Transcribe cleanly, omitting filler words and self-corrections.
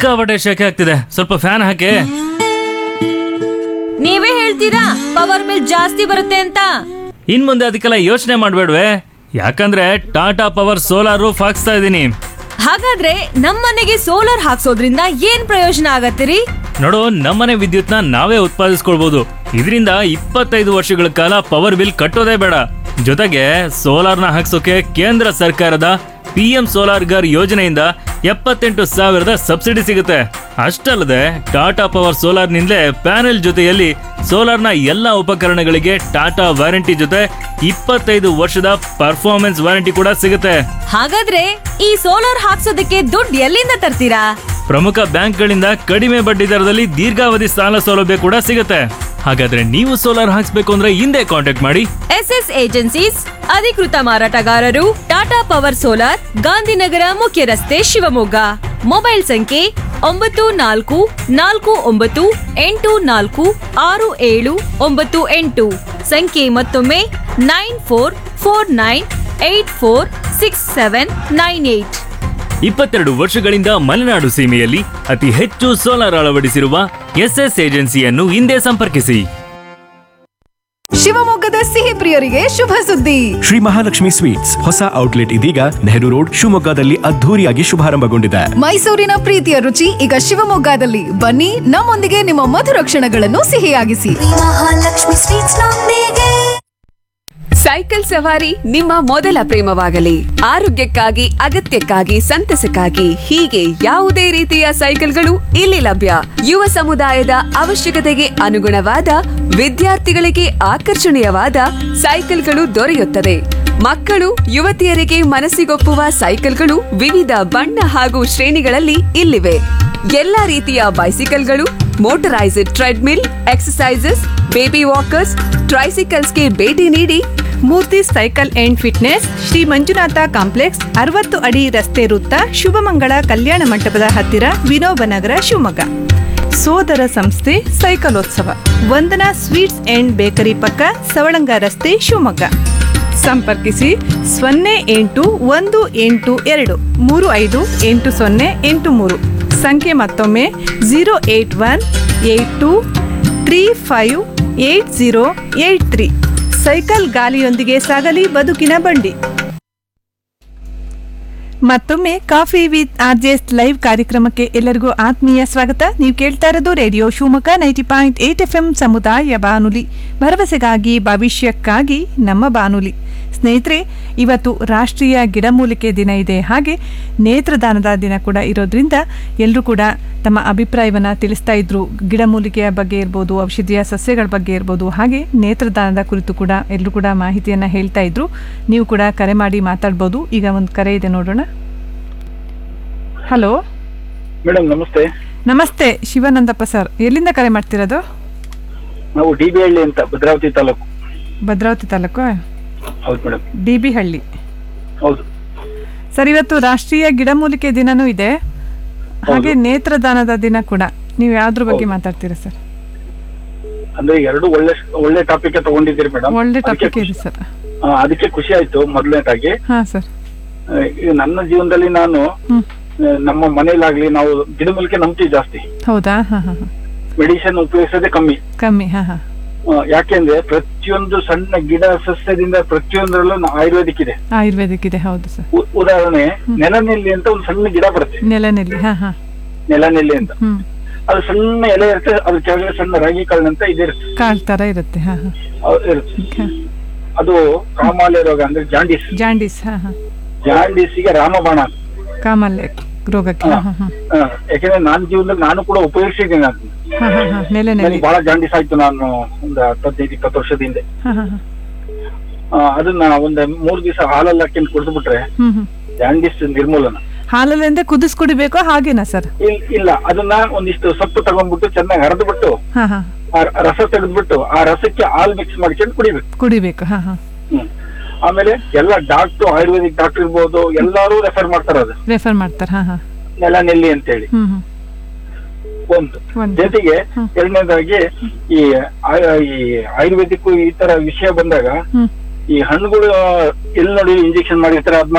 ಸಿಕ್ಕಾಪಟ್ಟೆ ಶೆಕೆ ಆಗ್ತಿದೆ, ಸ್ವಲ್ಪ ಫ್ಯಾನ್ ಹಾಕಿ. ನೀವೇ ಹೇಳ್ತೀರಾ ಪವರ್ ಬಿಲ್ ಜಾಸ್ತಿ ಬರುತ್ತೆ ಅಂತ. ಇನ್ ಮುಂದೆ ಅದಕ್ಕೆಲ್ಲ ಯೋಚನೆ ಮಾಡ್ಬೇಡ್ವೆ, ಯಾಕಂದ್ರೆ ಟಾಟಾ ಪವರ್ ಸೋಲಾರ್ ರೂಫ್ ಹಾಕ್ಸ್ತಾ ಇದ್ದೀನಿ. ಹಾಗಾದ್ರೆ ನಮ್ಮನೆಗೆ ಸೋಲಾರ್ ಹಾಕ್ಸೋದ್ರಿಂದ ಏನ್ ಪ್ರಯೋಜನ ಆಗತ್ತಿರಿ? ನೋಡು, ನಮ್ಮನೆ ವಿದ್ಯುತ್ನ ನಾವೇ ಉತ್ಪಾದಿಸ್ಕೊಳ್ಬಹುದು. ಇದರಿಂದ 25 ವರ್ಷಗಳ ಕಾಲ ಪವರ್ ಬಿಲ್ ಕಟ್ಟೋದೇ ಬೇಡ. ಜೊತೆಗೆ ಸೋಲಾರ್ನ ಹಾಕ್ಸೋಕೆ ಕೇಂದ್ರ ಸರ್ಕಾರದ PM ಸೋಲಾರ್ ಗರ್ ಯೋಜನೆಯಿಂದ 78,000 ಸಬ್ಸಿಡಿ ಸಿಗುತ್ತೆ. ಅಷ್ಟಲ್ಲದೆ ಟಾಟಾ ಪವರ್ ಸೋಲಾರ್ ನಿಂದಲೇ ಪ್ಯಾನೆಲ್ ಜೊತೆಯಲ್ಲಿ ಸೋಲಾರ್ನ ಎಲ್ಲಾ ಉಪಕರಣಗಳಿಗೆ ಟಾಟಾ ವಾರಂಟಿ ಜೊತೆ 25 ವರ್ಷದ ಪರ್ಫಾರ್ಮೆನ್ಸ್ ವಾರಂಟಿ ಕೂಡ ಸಿಗುತ್ತೆ. ಹಾಗಾದ್ರೆ ಈ ಸೋಲಾರ್ ಹಾಕ್ಸೋದಕ್ಕೆ ದುಡ್ಡು ಎಲ್ಲಿಂದ ತರ್ತೀರಾ? ಪ್ರಮುಖ ಬ್ಯಾಂಕ್ಗಳಿಂದ ಕಡಿಮೆ ಬಡ್ಡಿ ದರದಲ್ಲಿ ದೀರ್ಘಾವಧಿ ಸಾಲ ಸೌಲಭ್ಯ ಕೂಡ ಸಿಗುತ್ತೆ. ಹಾಗಾದ್ರೆ ನೀವು ಸೋಲಾರ್ ಹಾಕ್ಸ್ಬೇಕು ಅಂದ್ರೆ ಹಿಂದೆ ಕಾಂಟ್ಯಾಕ್ಟ್ ಮಾಡಿ SS ಏಜೆನ್ಸೀಸ್, ಅಧಿಕೃತ ಮಾರಾಟಗಾರರು, ಟಾಟಾ ಪವರ್ ಸೋಲಾರ್, ಗಾಂಧಿನಗರ ಮುಖ್ಯ ರಸ್ತೆ, ಶಿವಮೊಗ್ಗ. ಮೊಬೈಲ್ ಸಂಖ್ಯೆ 9484846798. ಸಂಖ್ಯೆ ಮತ್ತೊಮ್ಮೆ 9449846798. 22 ವರ್ಷಗಳಿಂದ ಮಲೆನಾಡು ಸೀಮೆಯಲ್ಲಿ ಅತಿ ಹೆಚ್ಚು ಸೋಲಾರ್ ಅಳವಡಿಸಿರುವ SS ಏಜೆನ್ಸಿಯನ್ನು ಹಿಂದೆ ಸಂಪರ್ಕಿಸಿ. ಶಿವಮೊಗ್ಗದ ಸಿಹಿ ಪ್ರಿಯರಿಗೆ ಶುಭ ಸುದ್ದಿ. ಶ್ರೀ ಮಹಾಲಕ್ಷ್ಮಿ ಸ್ವೀಟ್ಸ್ ಹೊಸ ಔಟ್ಲೆಟ್ ಇದೀಗ ನೆಹರು ರೋಡ್ ಶಿವಮೊಗ್ಗದಲ್ಲಿ ಅದ್ಧೂರಿಯಾಗಿ ಶುಭಾರಂಭಗೊಂಡಿದೆ. ಮೈಸೂರಿನ ಪ್ರೀತಿಯ ರುಚಿ ಈಗ ಶಿವಮೊಗ್ಗದಲ್ಲಿ. ಬನ್ನಿ, ನಮ್ಮೊಂದಿಗೆ ನಿಮ್ಮ ಮಧುರ ಕ್ಷಣಗಳನ್ನು ಸಿಹಿಯಾಗಿಸಿ. ಮಹಾಲಕ್ಷ್ಮಿ ಸ್ವೀಟ್ಸ್ ನೊಂದಿಗೆ. ಸೈಕಲ್ ಸವಾರಿ ನಿಮ್ಮ ಮೊದಲ ಪ್ರೇಮವಾಗಲಿ. ಆರೋಗ್ಯಕ್ಕಾಗಿ, ಅಗತ್ಯಕ್ಕಾಗಿ, ಸಂತಸಕ್ಕಾಗಿ ಹೀಗೆ ಯಾವುದೇ ರೀತಿಯ ಸೈಕಲ್ಗಳು ಇಲ್ಲಿ ಲಭ್ಯ. ಯುವ ಸಮುದಾಯದ ಅವಶ್ಯಕತೆಗೆ ಅನುಗುಣವಾದ, ವಿದ್ಯಾರ್ಥಿಗಳಿಗೆ ಆಕರ್ಷಣೀಯವಾದ ಸೈಕಲ್ಗಳು ದೊರೆಯುತ್ತದೆ. ಮಕ್ಕಳು, ಯುವತಿಯರಿಗೆ ಮನಸ್ಸಿಗೊಪ್ಪುವ ಸೈಕಲ್ಗಳು ವಿವಿಧ ಬಣ್ಣ ಹಾಗೂ ಶ್ರೇಣಿಗಳಲ್ಲಿ ಇಲ್ಲಿವೆ. ಎಲ್ಲಾ ರೀತಿಯ ಬೈಸಿಕಲ್ಗಳು, motorised treadmill, exercises, baby walkers, ಟ್ರೈಸಿಕಲ್ಸ್ಗೆ ಭೇಟಿ ನೀಡಿ. ಮೂರ್ತಿ cycle and fitness, Shri Manjunatha complex, 60 ಅಡಿ ರಸ್ತೆ ವೃತ್ತ, ಶುಭಮಂಗಳ ಕಲ್ಯಾಣ ಮಂಟಪದ ಹತ್ತಿರ, ವಿನೋಬ ನಗರ, ಶಿವಮೊಗ್ಗ. ಸೋದರ ಸಂಸ್ಥೆ ಸೈಕಲೋತ್ಸವ, ವಂದನಾ ಸ್ವೀಟ್ಸ್ ಅಂಡ್ ಬೇಕರಿ ಪಕ್ಕ, ಸವಳಂಗ ರಸ್ತೆ, ಶಿವಮೊಗ್ಗ. ಸಂಪರ್ಕಿಸಿ 0818235808 ಸಂಖ್ಯೆ ಮತ್ತೊಮ್ಮೆ 08182358083. ಸೈಕಲ್ ಗಾಲಿಯೊಂದಿಗೆ ಸಾಗಲಿ ಬದುಕಿನ ಬಂಡಿ. ಮತ್ತೊಮ್ಮೆ ಕಾಫಿ ವಿತ್ RJ's ಲೈವ್ ಕಾರ್ಯಕ್ರಮಕ್ಕೆ ಎಲ್ಲರಿಗೂ ಆತ್ಮೀಯ ಸ್ವಾಗತ. ನೀವು ಕೇಳ್ತಾ ಇರೋದು ರೇಡಿಯೋ ಶಿವಮೊಗ್ಗ 90.8 FM ಸಮುದಾಯ ಬಾನುಲಿ, ಭರವಸೆಗಾಗಿ ಭವಿಷ್ಯಕ್ಕಾಗಿ ನಮ್ಮ ಬಾನುಲಿ. ಸ್ನೇಹಿತರೆ, ಇವತ್ತು ರಾಷ್ಟ್ರೀಯ ಗಿಡಮೂಲಿಕೆ ದಿನ ಇದೆ, ಹಾಗೆ ನೇತ್ರದಾನದ ದಿನ ಕೂಡ ಇರೋದ್ರಿಂದ ಎಲ್ಲರೂ ಕೂಡ ತಮ್ಮ ಅಭಿಪ್ರಾಯವನ್ನು ತಿಳಿಸ್ತಾ ಇದ್ರು. ಗಿಡಮೂಲಿಕೆಯ ಬಗ್ಗೆ ಇರ್ಬೋದು, ಔಷಧೀಯ ಸಸ್ಯಗಳ ಬಗ್ಗೆ ಇರ್ಬೋದು, ಹಾಗೆ ನೇತ್ರದಾನದ ಕುರಿತು ಕೂಡ ಎಲ್ಲರೂ ಕೂಡ ಮಾಹಿತಿಯನ್ನು ಹೇಳ್ತಾ ಇದ್ರು. ನೀವು ಕೂಡ ಕರೆ ಮಾಡಿ ಮಾತಾಡ್ಬೋದು. ಈಗ ಒಂದು ಕರೆ ಇದೆ, ನೋಡೋಣ. ಹಲೋ ಮೇಡಮ್, ನಮಸ್ತೆ. ನಮಸ್ತೆ, ಶಿವಾನಂದಪ್ಪ ಸರ್. ಎಲ್ಲಿಂದ ಕರೆ ಮಾಡ್ತಿರೋದು? ನಾವು DB ಹಳ್ಳಿ ಅಂತ, ಭದ್ರಾವತಿ ತಾಲೂಕು. ಭದ್ರಾವತಿ ತಾಲೂಕು? ಹೌದು ಮೇಡಮ್. DB ಹಳ್ಳಿ. ಹೌದು ಸರ್, ಇವತ್ತು ರಾಷ್ಟ್ರೀಯ ಗಿಡಮೂಲಿಕೆ ದಿನನೂ ಇದೆ, ಹಾಗೆ ನೇತ್ರದಾನದ ದಿನ ಕೂಡ. ನೀವು ಯಾವ್ದ್ರ ಬಗ್ಗೆ ಮಾತಾಡ್ತೀರಾ ಸರ್? ಅಂದ್ರೆ ಎರಡು ಒಳ್ಳೆ ಟಾಪಿಕ್ ತಗೊಂಡಿದ್ದೀರಿ ಮೇಡಮ್. ಒಳ್ಳೆ ಟಾಪಿಕ್ ಇದೆ ಸರ್. ಅದಕ್ಕೆ ಖುಷಿ ಆಯ್ತು. ಮೊದಲನೇದಾಗಿ ಹಾ ಸರ್, ಈಗ ನನ್ನ ಜೀವನದಲ್ಲಿ ನಾನು ನಮ್ಮ ಮನೇಲಾಗ್ಲಿ ನಾವು ಗಿಡಮೂಲಿಕೆ ನಂಬ್ತೀವಿ ಜಾಸ್ತಿ. ಹೌದಾ? ಹಾ ಹಾ. ಮೆಡಿಸಿನ್ ಉಪಯೋಗಿಸೋದೇ ಕಮ್ಮಿ. ಹಾ ಹಾ. ಯಾಕೆಂದ್ರೆ ಪ್ರತಿಯೊಂದು ಸಣ್ಣ ಗಿಡ ಸಸ್ಯದಿಂದ ಪ್ರತಿಯೊಂದರಲ್ಲೂ ಆಯುರ್ವೇದಿಕ್ ಇದೆ. ಆಯುರ್ವೇದಿಕ್ ಇದೆ, ಹೌದು ಸರ್. ಉದಾಹರಣೆ, ನೆಲನೆಲ್ಲಿ ಅಂತ ಒಂದು ಸಣ್ಣ ಗಿಡ ಬರುತ್ತೆ. ನೆಲನೆಲ್ಲಿ? ಹಾ ಹಾ. ನೆಲನೆಲ್ಲಿ ಅಂತ ಅದು ಸಣ್ಣ ಎಲೆ ಇರುತ್ತೆ, ಅದ್ರ ಕೆಳಗಡೆ ಸಣ್ಣ ರಾಗಿ ಕಾಳಿನಂತ ಇದಿರುತ್ತೆ, ಕಾಳ್ ತರ ಇರುತ್ತೆ. ಹಾ ಹಾ. ಅದು ಕಾಮಾಲೆ ರೋಗ ಅಂದ್ರೆ ಜಾಂಡೀಸ್. ಜಾಂಡೀಸ್. ಹಾ ಹಾ. ಜಾಂಡೀಸಿಗೆ ರಾಮಬಾಣ. ಕಾಮಾಲೆ ರೋಗಕ್ಕೆ. ಯಾಕಂದ್ರೆ ನಾನು ಜೀವನದಲ್ಲಿ ನಾನು ಕೂಡ ಉಪಯೋಗಿಸಿದ್ದೀನಿ. ನನಗೆ ಬಹಳ ಜಾಂಡೀಸ್ ಆಯ್ತು. ನಾನು ಒಂದು 15-20 ವರ್ಷದ ಹಿಂದೆ ಅದನ್ನ ಒಂದ್ 3 ದಿವಸ ಹಾಲಲ್ಲಿ ಹಾಕಿ ಕುಡಿದ್ಬಿಟ್ರೆ ಜಾಂಡೀಸ್ ನಿರ್ಮೂಲನ. ಹಾಲಲ್ಲಿ ಅಂದ್ರೆ ಕುದಿಸ್ ಕುಡಿಬೇಕು ಹಾಗೇನಾ ಸರ್? ಇಲ್ಲ, ಅದನ್ನ ಒಂದಿಷ್ಟು ಸೊಪ್ಪು ತಗೊಂಡ್ಬಿಟ್ಟು ಚೆನ್ನಾಗಿ ಹರಿದ್ಬಿಟ್ಟು ರಸ ತೆಗೆದ್ಬಿಟ್ಟು ಆ ರಸಕ್ಕೆ ಹಾಲು ಮಿಕ್ಸ್ ಮಾಡ್ಕೊಂಡು ಕುಡಿಬೇಕು. ಆಮೇಲೆ ಎಲ್ಲ ಡಾಕ್ಟರ್, ಆಯುರ್ವೇದಿಕ್ ಡಾಕ್ಟರ್ ಇರ್ಬೋದು, ಎಲ್ಲಾರು ರೆಫರ್ ಮಾಡ್ತಾರೆ. ನೆಲನೆಲ್ಲಿ ಅಂತ ಹೇಳಿ ಒಂದು. ಜೊತೆಗೆ ಎರಡನೇದಾಗಿ ಈ ಆಯುರ್ವೇದಿಕ್ ಈ ತರ ವಿಷಯ ಬಂದಾಗ ಈ ಹಣ್ಣುಗಳು ಎಲ್ಲಿ ನೋಡಿ ಇಂಜೆಕ್ಷನ್ ಮಾಡಿರ್ತಾರೆ, ಅದ್